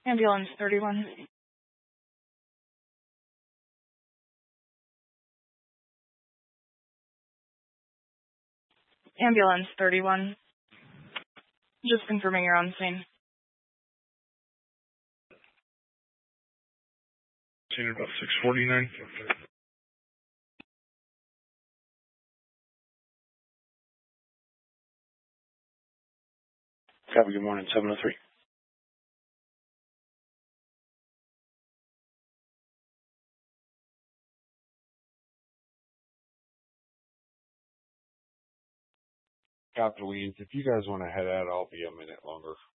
Ambulance 31. Ambulance 31. Just confirming you're on scene. Scene about 6:49. Copy, good morning, 703. Copy, Williams. If you guys want to head out, I'll be a minute longer.